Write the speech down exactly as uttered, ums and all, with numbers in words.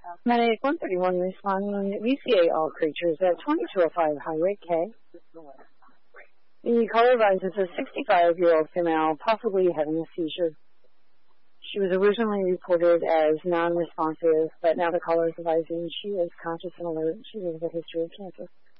Medic one thirty-one responding V C A all creatures at twenty-two oh five Highway K. The caller advises a sixty-five-year-old female possibly having a seizure. She was originally reported as non-responsive, but now the caller is advising she is conscious and alert. She has a history of cancer.